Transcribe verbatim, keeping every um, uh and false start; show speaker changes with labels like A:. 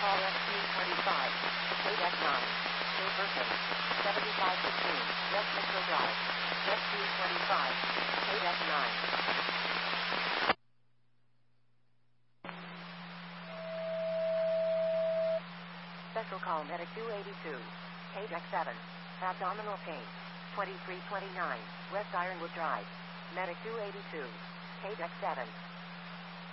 A: call S Q twenty-five, K F nine, K Burton, seventy-five fifteen, West Metro Drive, S Q twenty-five, K F nine. Special call Medic two eighty-two, K X seven, abdominal pain, twenty-three twenty-nine, West Ironwood Drive, Medic two eighty-two, K X seven.